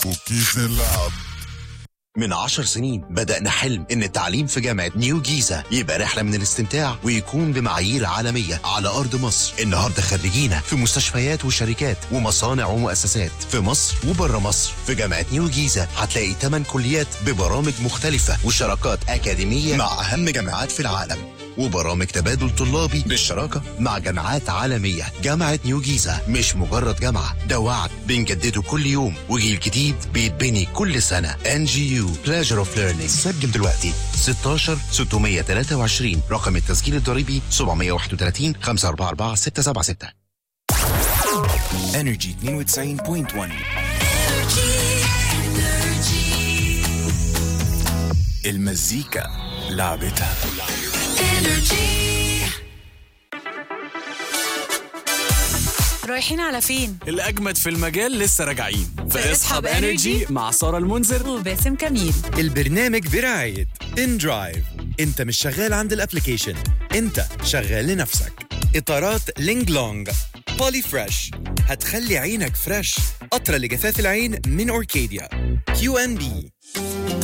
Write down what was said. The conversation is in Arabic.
وكيف نلعب. من 10 سنين بدأنا حلم إن التعليم في جامعة نيو جيزة يبقى رحلة من الاستمتاع ويكون بمعايير عالمية على أرض مصر. النهاردة خريجينا في مستشفيات وشركات ومصانع ومؤسسات في مصر وبره مصر. في جامعة نيو جيزة هتلاقي 8 كليات ببرامج مختلفة وشراكات أكاديمية مع أهم جامعات في العالم، وبرامج تبادل طلابي بالشراكة مع جامعات عالمية. جامعة نيو جيزة مش مجرد جامعة، ده وعد بنجدده كل يوم، وجيل جديد بيتبني كل سنة. NGU Pleasure of Learning. سجل دلوقتي 16 623 رقم التسجيل الضريبي 731 544 676. Energy 92.1. المزيكا لعبتها. رايحين على فين؟ الأجمد في المجال لسه راجعين في اصحاب انرجي مع سارة المنذر وباسم كميل. البرنامج برعاية إن درايف. انت مش شغال عند الابليكيشن، انت شغال لنفسك. اطارات لينج لونج بولي فريش هتخلي عينك فريش. قطرة لجفاف العين من أوركيديا. QNB